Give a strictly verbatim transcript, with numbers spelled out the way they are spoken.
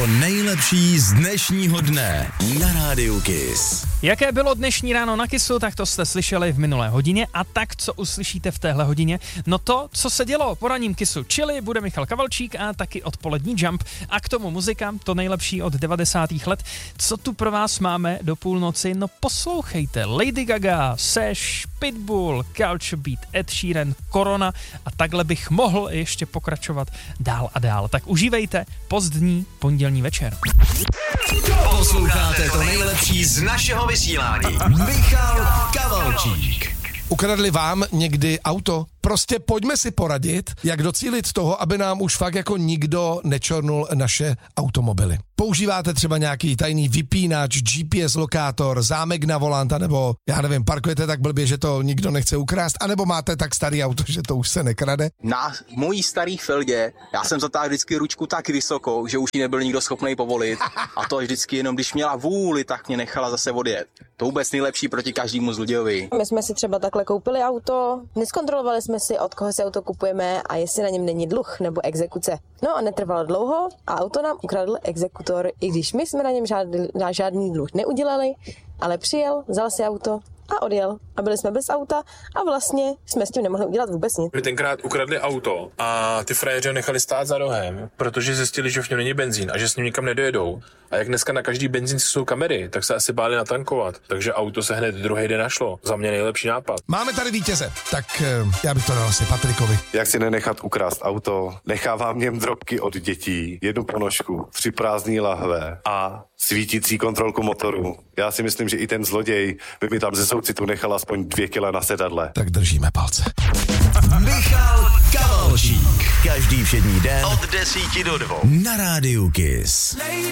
To nejlepší z dnešního dne na Rádiu Kiss. Jaké bylo dnešní ráno na Kissu, tak to jste slyšeli v minulé hodině a tak, co uslyšíte v téhle hodině. No to, co se dělo po ranním Kissu, čili bude Michal Kavalčík a taky odpolední Jump a k tomu muzika, to nejlepší od devadesátých let. Co tu pro vás máme do půlnoci? No poslouchejte, Lady Gaga, Sash, Pitbull, Culture Beat, Ed Sheeran, Corona a takhle bych mohl ještě pokračovat dál a dál. Tak užívejte pozdní pondělní večer. Posloucháte to nejlepší z našeho vysílání. Michal Kavalčík. Ukradli vám někdy auto? Prostě pojďme si poradit, jak docílit toho, aby nám už fakt jako nikdo nečornul naše automobily. Používáte třeba nějaký tajný vypínač, G P S lokátor, zámek na volanta, nebo já nevím, parkujete tak blbě, že to nikdo nechce ukrást, anebo máte tak starý auto, že to už se nekrade? Na mojí starý Feldě já jsem zatáhl vždycky ručku tak vysokou, že už ji nebyl nikdo schopný povolit a to vždycky jenom když měla vůli, tak mě nechala zase odjet. To vůbec nejlepší proti každému zlodějovi. My jsme si třeba takhle koupili auto, neskontrolovali jsme si, od koho si auto kupujeme a jestli na něm není dluh nebo exekuce. No a netrvalo dlouho a auto nám ukradl exekutor, i když my jsme na něm žádný, žádný dluh neudělali, ale přijel, vzal si auto a odjel. A byli jsme bez auta a vlastně jsme s tím nemohli udělat vůbec nic. Tenkrát ukradli auto a ty frajeři ho nechali stát za rohem, protože zjistili, že v něm není benzín a že s ním nikam nedojedou. A jak dneska na každý benzín jsou kamery, tak se asi báli natankovat. Takže auto se hned druhý den našlo. Za mě nejlepší nápad. Máme tady vítěze, tak já bych to dal asi Patrikovi. Jak si nenechat ukrást auto? Nechávám v něm drobky od dětí, jednu ponožku, tři prázdné lahve a svítící kontrolku motoru. Já si myslím, že i ten zloděj by mi tam ze soucitu nechal aspoň dvě kila na sedadle. Tak držíme palce. Michal Kavalčík. Každý všední den od desíti do dvou na Rádiu Kiss.